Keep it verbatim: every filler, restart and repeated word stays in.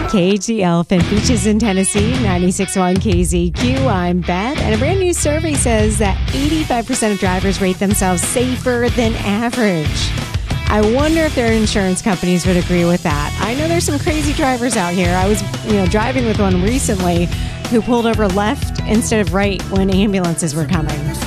K H the Elephant Beaches in Tennessee, ninety-six point one K Z Q. I'm Beth, and a brand new survey says that eighty-five percent of drivers rate themselves safer than average. I wonder if their insurance companies would agree with that. I know there's some crazy drivers out here. I was, you know, driving with one recently who pulled over left instead of right when ambulances were coming.